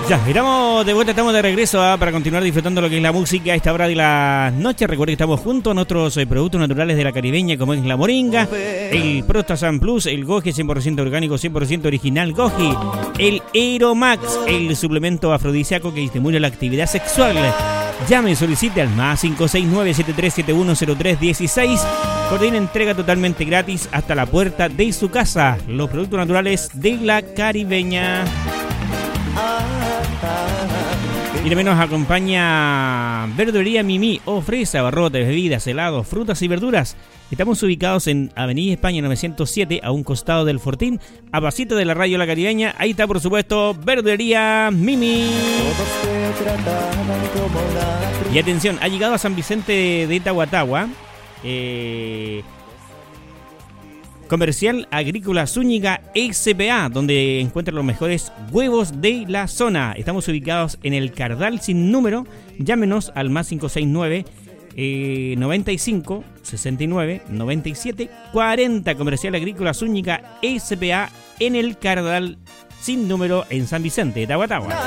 Ya, estamos de vuelta, estamos de regreso para continuar disfrutando lo que es la música a esta hora de la noche. Recuerden que estamos juntos a nuestros productos naturales de la caribeña, como es la moringa, el Prostasan Plus, el Goji 100% orgánico, 100% original Goji, el Aeromax, el suplemento afrodisíaco que estimula la actividad sexual. Llame y solicite al más 569-7371-0316. Coordina entrega totalmente gratis hasta la puerta de su casa. Los productos naturales de la caribeña. Y también nos acompaña Verdulería Mimi, ofrece abarrotes, bebidas, helados, frutas y verduras. Estamos ubicados en Avenida España 907, a un costado del Fortín, a pasito de la radio La Caribeña. Ahí está, por supuesto, Verdulería Mimi. Y atención, ha llegado a San Vicente de Tahuatahua. Comercial Agrícola Zúñiga SPA, donde encuentran los mejores huevos de la zona. Estamos ubicados en el Cardal sin número. Llámenos al más 569 95 69 97 40. Comercial Agrícola Zúñiga SPA en el Cardal sin número en San Vicente de Tahuatahua.